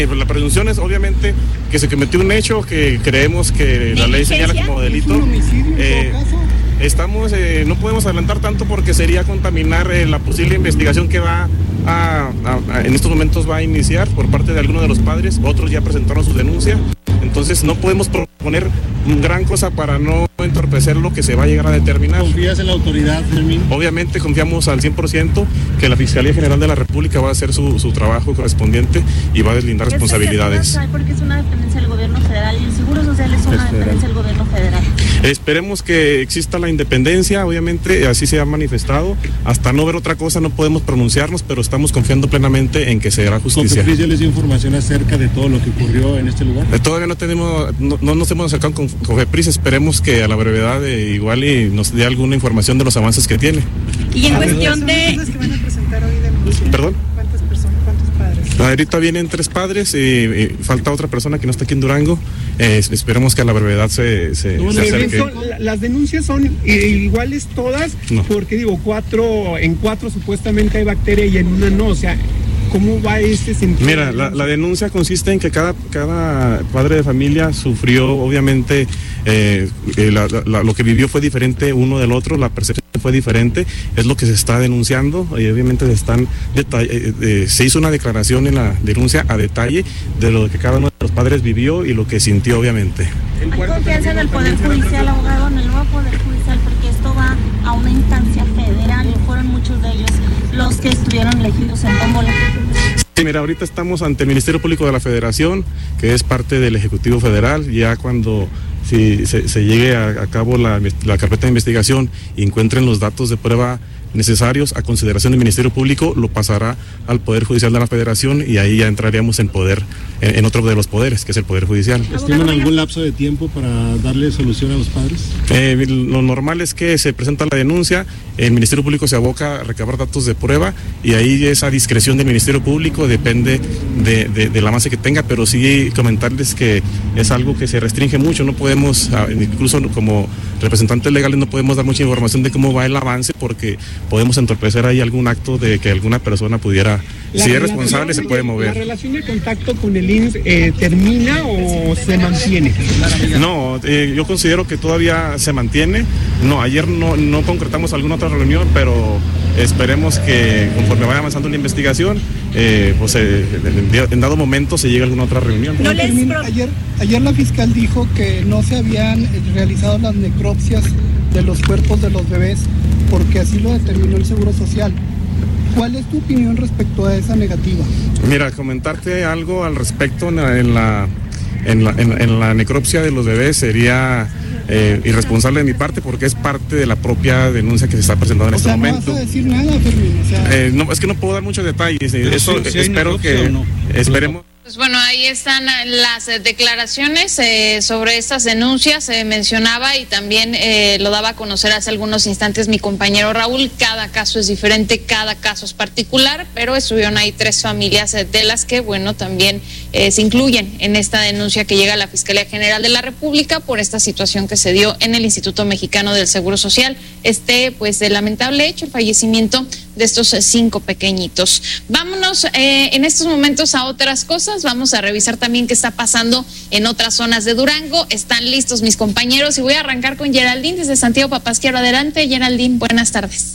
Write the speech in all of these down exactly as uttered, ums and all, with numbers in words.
La presunción es obviamente que se cometió un hecho que creemos que la ley señala como delito. ¿Es un homicidio en todo caso? Estamos, eh, no podemos adelantar tanto porque sería contaminar eh, la posible investigación que va a, a, a, en estos momentos va a iniciar por parte de algunos de los padres, otros ya presentaron su denuncia, entonces no podemos proponer gran cosa para no entorpecer lo que se va a llegar a determinar. ¿Confías en la autoridad, Fermín? Obviamente confiamos al cien por ciento que la Fiscalía General de la República va a hacer su, su trabajo correspondiente y va a deslindar responsabilidades. Porque es una dependencia del gobierno federal y el Seguro Social es una dependencia del gobierno federal. Esperemos que exista la independencia, obviamente así se ha manifestado. Hasta no ver otra cosa no podemos pronunciarnos, pero estamos confiando plenamente en que se hará justicia. ¿COFEPRIS ya les dio información acerca de todo lo que ocurrió en este lugar? Eh, todavía no tenemos, no, no nos hemos acercado con COFEPRIS, esperemos que a la brevedad eh, igual y nos dé alguna información de los avances que tiene. Y en cuestión de... ¿Cuántas que van a presentar hoy denuncia? ¿Perdón? ¿Cuántas personas, cuántos padres? Ahorita vienen tres padres y, y falta otra persona que no está aquí en Durango. Eh, esperemos que a la brevedad se, se, No, se acerque. son, las denuncias son iguales todas, no. Porque digo, cuatro, en cuatro supuestamente hay bacteria y en una no, o sea, ¿cómo va este sentido? Mira, la, la denuncia consiste en que cada, cada padre de familia sufrió, obviamente, eh, la, la, lo que vivió fue diferente uno del otro, la percepción fue diferente, es lo que se está denunciando y obviamente se están eh, eh, se hizo una declaración en la denuncia a detalle de lo que cada uno de los padres vivió y lo que sintió, obviamente. ¿Hay confianza en el Poder Judicial, abogado, en el nuevo Poder Judicial? Porque esto va a una instancia federal y fueron muchos de ellos los que estuvieron elegidos en tómbola. Sí, mira, ahorita estamos ante el Ministerio Público de la Federación, que es parte del Ejecutivo Federal, ya cuando si se, se llegue a, a cabo la, la carpeta de investigación y encuentren los datos de prueba necesarios a consideración del Ministerio Público, lo pasará al Poder Judicial de la Federación y ahí ya entraríamos en poder, en, en otro de los poderes, que es el Poder Judicial. ¿Estiman algún lapso de tiempo para darle solución a los padres? Eh, lo normal es que se presenta la denuncia, el Ministerio Público se aboca a recabar datos de prueba y ahí esa discreción del Ministerio Público depende de, de, del avance que tenga, pero sí comentarles que es algo que se restringe mucho, no podemos, incluso como representantes legales no podemos dar mucha información de cómo va el avance porque podemos entorpecer ahí algún acto de que alguna persona pudiera, la si es responsable se puede mover. ¿La relación de contacto con el I M S S eh, termina o se mantiene? No, eh, yo considero que todavía se mantiene. No, ayer no, no concretamos alguna otra reunión, pero esperemos que conforme vaya avanzando la investigación, eh, pues eh, en dado momento se llegue a alguna otra reunión. No les... ayer, ayer la fiscal dijo que no se habían realizado las necropsias de los cuerpos de los bebés porque así lo determinó el Seguro Social. ¿Cuál es tu opinión respecto a esa negativa? Mira, comentarte algo al respecto en la, en la, en la, en, en la necropsia de los bebés sería eh, irresponsable de mi parte porque es parte de la propia denuncia que se está presentando en o este sea, momento. No vas a decir nada, Fermín. O sea... eh, no, es que no puedo dar muchos detalles. Eso si, si espero que no. esperemos. Pues bueno, ahí están las eh, declaraciones eh, sobre estas denuncias, se eh, mencionaba y también eh, lo daba a conocer hace algunos instantes mi compañero Raúl. Cada caso es diferente, cada caso es particular, pero estuvieron ahí tres familias eh, de las que, bueno, también eh, se incluyen en esta denuncia que llega a la Fiscalía General de la República por esta situación que se dio en el Instituto Mexicano del Seguro Social. Este, pues, el lamentable hecho, el fallecimiento de estos eh, cinco pequeñitos. Vámonos eh, en estos momentos a otras cosas. Vamos a revisar también qué está pasando en otras zonas de Durango. Están listos mis compañeros y voy a arrancar con Geraldine desde Santiago Papasquiaro. Adelante, Geraldine, buenas tardes.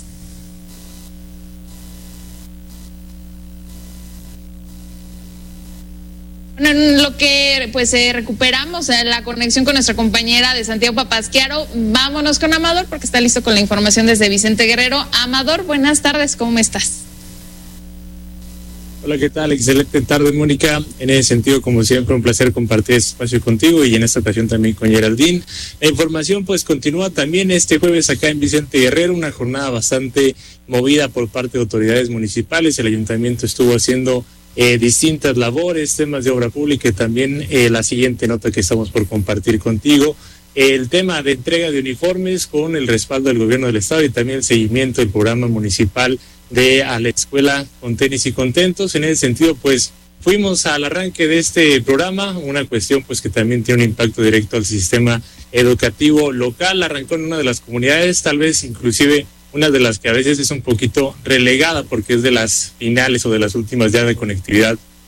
Bueno, en lo que pues eh, recuperamos eh, la conexión con nuestra compañera de Santiago Papasquiaro, vámonos con Amador porque está listo con la información desde Vicente Guerrero. Amador, buenas tardes, ¿cómo estás? Hola, ¿qué tal? Excelente tarde, Mónica. En ese sentido, como siempre, un placer compartir este espacio contigo y en esta ocasión también con Geraldine. La información pues continúa también este jueves acá en Vicente Guerrero, una jornada bastante movida por parte de autoridades municipales. El ayuntamiento estuvo haciendo eh, distintas labores, temas de obra pública y también eh, la siguiente nota que estamos por compartir contigo. El tema de entrega de uniformes con el respaldo del gobierno del estado y también el seguimiento del programa municipal de a la escuela con tenis y contentos. En ese sentido, pues fuimos al arranque de este programa, una cuestión pues que también tiene un impacto directo al sistema educativo local. Arrancó en una de las comunidades, tal vez inclusive una de las que a veces es un poquito relegada porque es de las finales o de las últimas ya de conectividad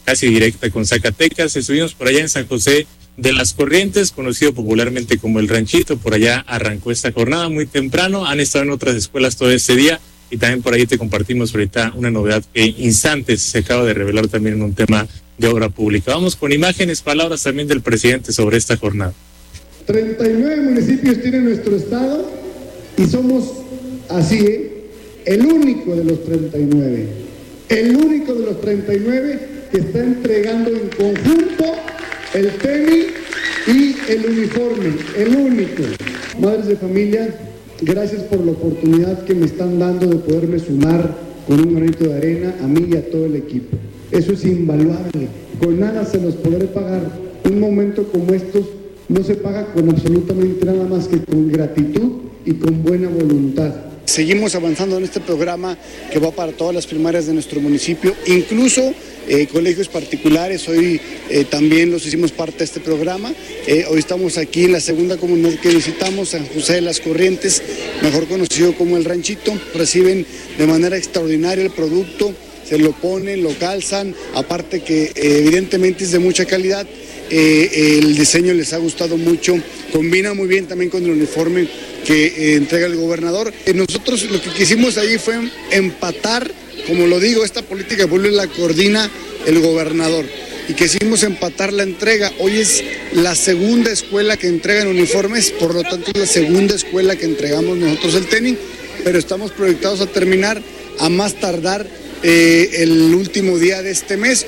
casi directa con Zacatecas. Estuvimos por allá en San José de las Corrientes, conocido popularmente como El Ranchito. Por allá arrancó esta jornada muy temprano. Han estado en otras escuelas todo este día y también por ahí te compartimos ahorita una novedad que instantes se acaba de revelar también en un tema de obra pública. Vamos con imágenes, palabras también del presidente sobre esta jornada. treinta y nueve municipios tiene nuestro estado y somos así, ¿eh? el único de los treinta y nueve, el único de los treinta y nueve que está entregando en conjunto el tenis y el uniforme, el único. Madres de familia, gracias por la oportunidad que me están dando de poderme sumar con un granito de arena a mí y a todo el equipo. Eso es invaluable, con nada se los podré pagar. Un momento como estos no se paga con absolutamente nada más que con gratitud y con buena voluntad. Seguimos avanzando en este programa que va para todas las primarias de nuestro municipio, incluso eh, colegios particulares. Hoy eh, también los hicimos parte de este programa. Eh, hoy estamos aquí en la segunda comunidad que visitamos, San José de las Corrientes, mejor conocido como El Ranchito. Reciben de manera extraordinaria el producto, se lo ponen, lo calzan, aparte que eh, evidentemente es de mucha calidad. Eh, el diseño les ha gustado mucho, combina muy bien también con el uniforme que eh, entrega el gobernador. Eh, nosotros lo que quisimos ahí fue empatar, como lo digo, esta política de pueblo la coordina el gobernador y quisimos empatar la entrega. Hoy es la segunda escuela que entregan uniformes, por lo tanto es la segunda escuela que entregamos nosotros el tenis, pero estamos proyectados a terminar a más tardar eh, el último día de este mes.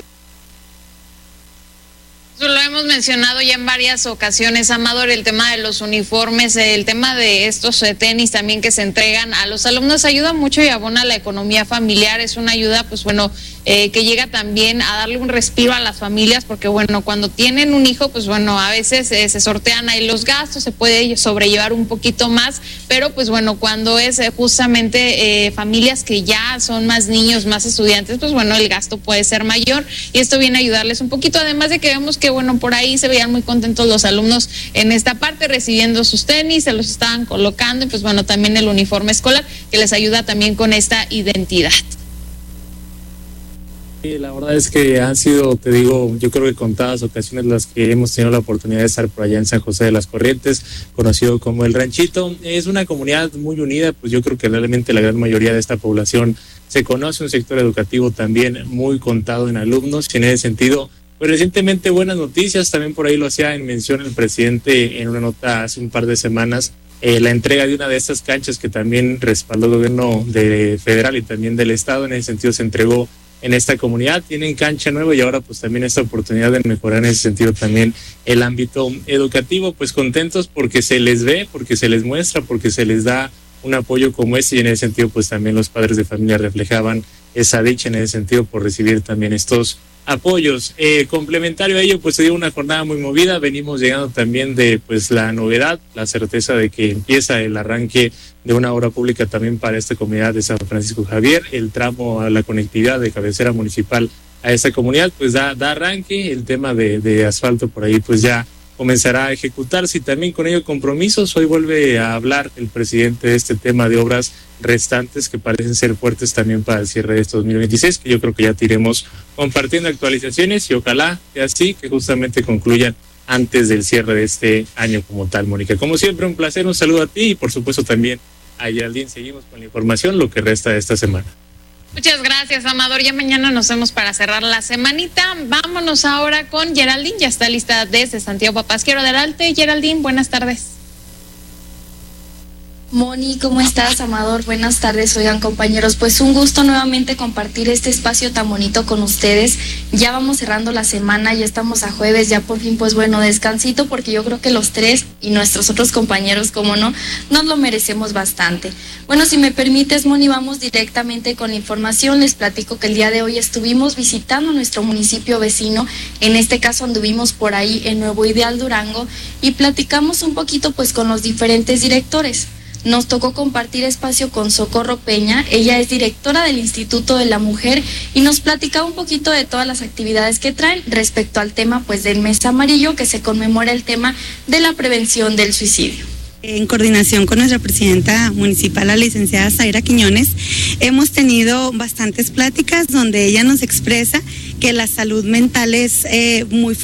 Lo hemos mencionado ya en varias ocasiones, Amador, el tema de los uniformes, el tema de estos eh, tenis también que se entregan a los alumnos ayuda mucho y abona la economía familiar. Es una ayuda, pues bueno, eh, que llega también a darle un respiro a las familias, porque bueno, cuando tienen un hijo, pues bueno, a veces eh, se sortean ahí los gastos, se puede sobrellevar un poquito más, pero pues bueno, cuando es eh, justamente eh, familias que ya son más niños, más estudiantes, pues bueno, el gasto puede ser mayor y esto viene a ayudarles un poquito, además de que vemos que bueno, por ahí se veían muy contentos los alumnos en esta parte recibiendo sus tenis, se los estaban colocando y pues bueno, también el uniforme escolar que les ayuda también con esta identidad. Sí, la verdad es que han sido, te digo, yo creo que contadas ocasiones las que hemos tenido la oportunidad de estar por allá en San José de las Corrientes, conocido como El Ranchito. Es una comunidad muy unida, pues yo creo que realmente la gran mayoría de esta población se conoce, un sector educativo también muy contado en alumnos, y en ese sentido, pues recientemente buenas noticias, también por ahí lo hacía en mención el presidente en una nota hace un par de semanas, eh, la entrega de una de estas canchas que también respaldó el gobierno de federal y también del estado, en ese sentido se entregó en esta comunidad, tienen cancha nueva y ahora pues también esta oportunidad de mejorar en ese sentido también el ámbito educativo, pues contentos porque se les ve, porque se les muestra, porque se les da un apoyo como este y en ese sentido pues también los padres de familia reflejaban esa dicha en ese sentido por recibir también estos apoyos. Eh, complementario a ello, pues se dio una jornada muy movida, venimos llegando también de pues la novedad, la certeza de que empieza el arranque de una obra pública también para esta comunidad de San Francisco Javier, el tramo a la conectividad de cabecera municipal a esta comunidad, pues da, da arranque, el tema de, de asfalto por ahí pues ya comenzará a ejecutarse y también con ello compromisos. Hoy vuelve a hablar el presidente de este tema de obras restantes que parecen ser fuertes también para el cierre de este dos mil veintiséis, que yo creo que ya te iremos compartiendo actualizaciones y ojalá que así, que justamente concluyan antes del cierre de este año como tal, Mónica. Como siempre, un placer, un saludo a ti y por supuesto también a Geraldine. Seguimos con la información, lo que resta de esta semana. Muchas gracias, Amador. Ya mañana nos vemos para cerrar la semanita. Vámonos ahora con Geraldine. Ya está lista desde Santiago Papasquiaro. Adelante, Geraldine. Buenas tardes. Moni, ¿cómo estás? Amador, buenas tardes. Oigan, compañeros, pues un gusto nuevamente compartir este espacio tan bonito con ustedes. Ya vamos cerrando la semana, ya estamos a jueves, ya por fin, pues bueno, descansito, porque yo creo que los tres y nuestros otros compañeros, como no, nos lo merecemos bastante. Bueno, si me permites, Moni, vamos directamente con la información. Les platico que el día de hoy estuvimos visitando nuestro municipio vecino, en este caso anduvimos por ahí en Nuevo Ideal, Durango, y platicamos un poquito pues con los diferentes directores. Nos tocó compartir espacio con Socorro Peña, ella es directora del Instituto de la Mujer y nos platicaba un poquito de todas las actividades que traen respecto al tema pues del mes amarillo que se conmemora el tema de la prevención del suicidio. En coordinación con nuestra presidenta municipal, la licenciada Zaira Quiñones, hemos tenido bastantes pláticas donde ella nos expresa que la salud mental es eh, muy